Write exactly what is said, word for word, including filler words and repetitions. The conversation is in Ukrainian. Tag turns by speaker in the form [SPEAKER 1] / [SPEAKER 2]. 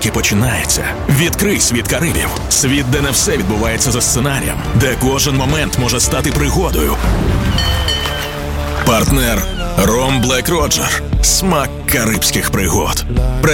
[SPEAKER 1] тільки починається. Відкрий світ Карибів. Світ, де не все відбувається за сценарієм, де кожен момент може стати пригодою. Партнер Ром Блек Роджер. Смак карибських пригод.